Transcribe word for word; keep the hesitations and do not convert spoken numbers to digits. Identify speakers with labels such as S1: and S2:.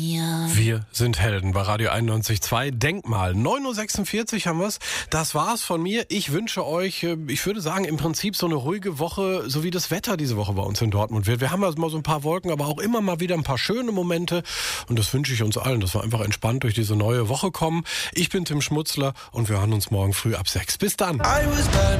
S1: Ja.
S2: Wir sind Helden bei Radio einundneunzig Komma zwei. Denkmal. neun Uhr sechsundvierzig haben wir's. Das war's von mir. Ich wünsche euch, ich würde sagen, im Prinzip so eine ruhige Woche, so wie das Wetter diese Woche bei uns in Dortmund wird. Wir haben also mal so ein paar Wolken, aber auch immer mal wieder ein paar schöne Momente. Und das wünsche ich uns allen, dass wir einfach entspannt durch diese neue Woche kommen. Ich bin Tim Schmutzler und wir hören uns morgen früh ab sechs. Bis dann.